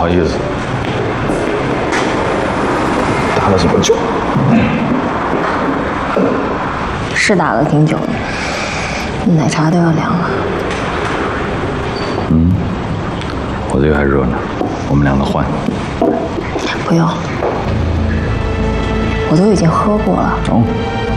好意思，打了什么酒？ 是打了挺久的，奶茶都要凉了。 我这个还热呢，我们两个换。 不用，我都已经喝过了。 哦。